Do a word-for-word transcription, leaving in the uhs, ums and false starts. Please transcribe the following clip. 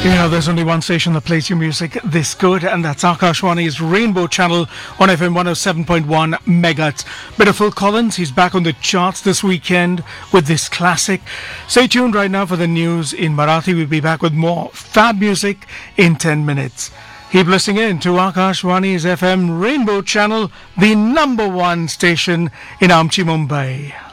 You know, there's only one station that plays your music this good, and that's Akashwani's Rainbow Channel on F M one oh seven point one megahertz. Bit of Phil Collins, he's back on the charts this weekend with this classic. Stay tuned right now for the news in Marathi. We'll be back with more fab music in ten minutes. Keep listening in to Akashwani's F M Rainbow Channel, the number one station in Amchi, Mumbai.